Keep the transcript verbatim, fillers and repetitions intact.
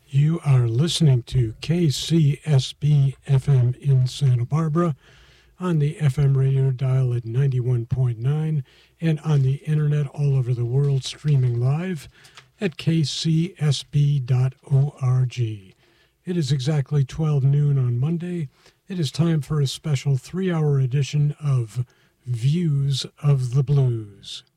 You are listening to K C S B F M in Santa Barbara on the F M radio dial at ninety-one point nine and on the internet all over the world streaming live at k c s b dot org. It is exactly twelve noon on Monday. It is time for a special three-hour edition of Views of the Blues.